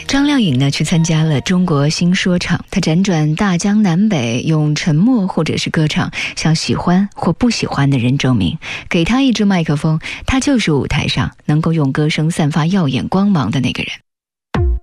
张靓颖呢去参加了中国新说唱，她辗转大江南北，用沉默或者是歌唱向喜欢或不喜欢的人证明，给她一支麦克风，她就是舞台上能够用歌声散发耀眼光芒的那个人。